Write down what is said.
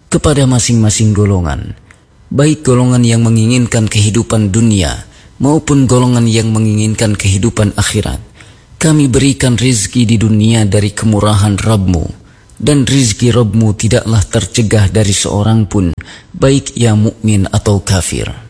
kepada masing-masing golongan, baik golongan yang menginginkan kehidupan dunia maupun golongan yang menginginkan kehidupan akhirat. Kami berikan rizki di dunia dari kemurahan Rabb-Mu, dan rizki Rabb-Mu tidaklah tercegah dari seorang pun, baik ia mukmin atau kafir.